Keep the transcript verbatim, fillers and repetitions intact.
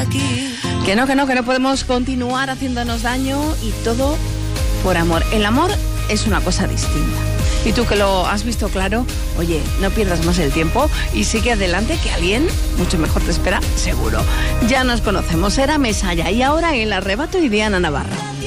aquí. Que no, que no, que no podemos continuar haciéndonos daño y todo por amor. El amor es una cosa distinta. Y tú que lo has visto claro, oye, no pierdas más el tiempo y sigue adelante, que alguien mucho mejor te espera, seguro. Ya nos conocemos, era Mesaya y ahora El Arrebato y Diana Navarro.